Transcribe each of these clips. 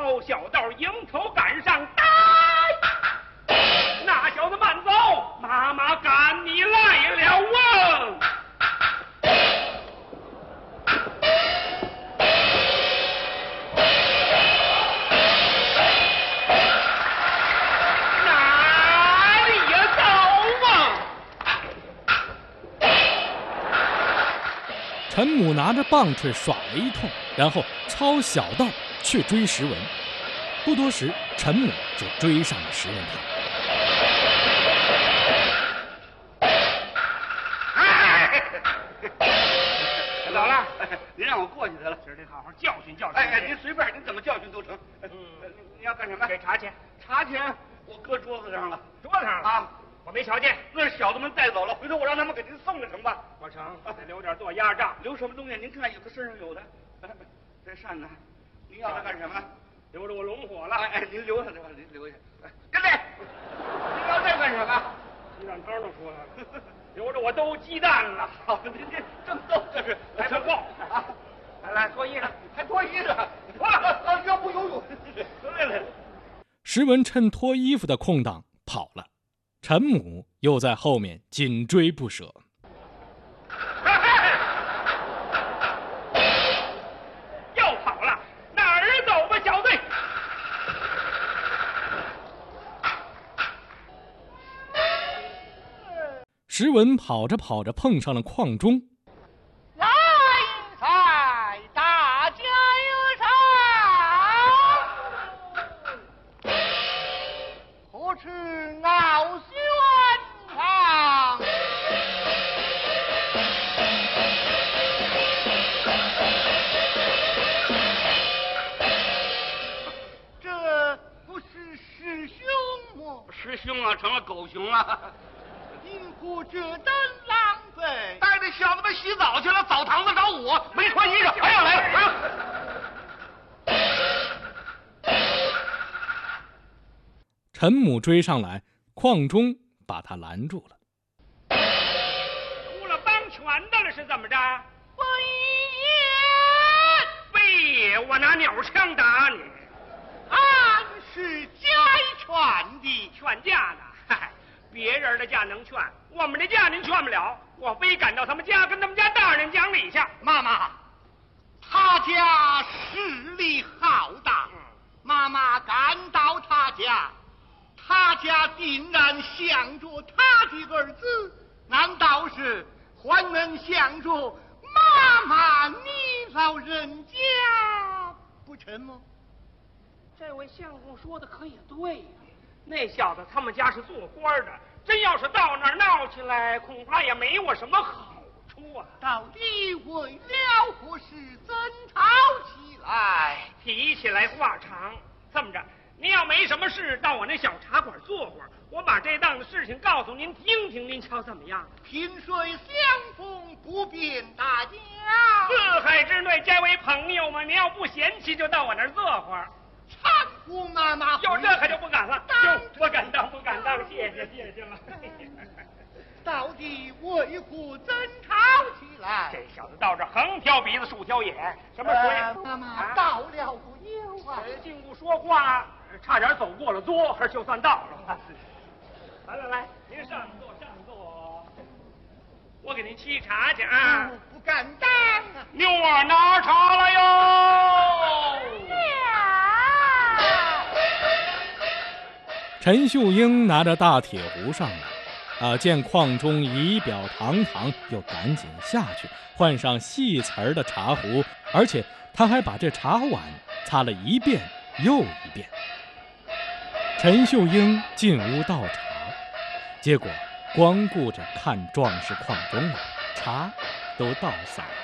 朝小道迎头赶上，打！那小子慢走，妈妈赶你来了啊！哪里呀走啊！ 陈母拿着棒槌耍了一通，然后抄小道去追石文。不多时，陈母就追上了石文堂。 走了， 您让我过去得了， 今儿得好好教训教训。 哎，您随便，您怎么教训都成。你要干什么？ 给茶钱。 茶钱我搁桌子上了， 桌子上了啊！ 我没瞧见， 那小子们带走了，回头我让他们给您送了成吧？ 我成，得留点做压账。 留什么东西？您看，有的身上有的。这扇子，您要它干什么？ 留着我龙火了。 哎，您留下，您留下。哎，跟这，您要这干什么？ 鸡蛋汤都出来了，留着我兜鸡蛋了。 好，您这正逗，这是来脱裤啊！来脱衣裳， 还脱衣裳，啊，要不游泳？来。 石文趁脱衣服的空档跑了，陈母又在后面紧追不舍。 又跑了，哪儿走吧，小队？ 石文跑着跑着碰上了邝忠。 来财，大家有赏，何处傲轩堂？这不是师兄吗？ 师兄啊，成了狗熊了。 因何这等狼狈？ 带着小子们洗澡去了，澡堂子找我，没穿衣裳，还要来了。 陈母追上来，邝忠把他拦住了。 出了帮拳的了是怎么着？非也，我拿鸟枪打你。 俺是家劝的， 劝架呢？嗨，别人的架能劝，我们的架您劝不了。我非赶到他们家，跟他们家大人讲理去。 妈妈，他家势力浩大，妈妈赶到他家，他家定然想着他的儿子，难道是还能想着妈妈你老人家不成吗？ 这位相公说的可也对呀、那小子他们家是做官的，真要是到那儿闹起来，恐怕也没我什么好处啊。 到底为了何事争吵起来？ 提起来话长，这么着，您要没什么事，到我那小茶馆坐会儿，我把这档子事情告诉您听听，您瞧怎么样？ 萍水相逢不便大家， 四海之内皆为朋友嘛，您要不嫌弃，就到我那儿坐会儿。 搀扶妈妈。 有这可就不敢了，不敢当，不敢当，谢谢了。 到底为何争吵起来？ 这小子到这横挑鼻子竖挑眼，什么水？ 妈妈到了不有啊？ 禁锢说话，差点走过了桌，就算到了。来，您上座，上座。我给您沏茶去啊！ 不敢当啊！ 妞儿拿茶来哟！ 陈秀英拿着大铁壶上来，见邝忠仪表堂堂，又赶紧下去换上细瓷儿的茶壶，而且他还把这茶碗擦了一遍又一遍。陈秀英进屋倒茶，结果光顾着看壮士邝忠了，茶都倒洒了。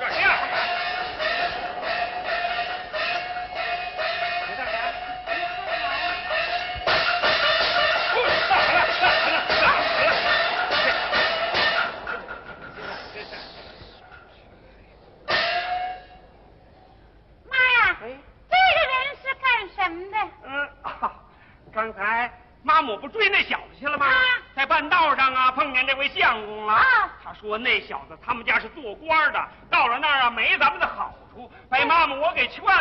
刚才妈母不追那小子去了吗？在半道上啊，碰见这位相公了。他说那小子他们家是做官的，到了那儿啊没咱们的好处，被妈母我给劝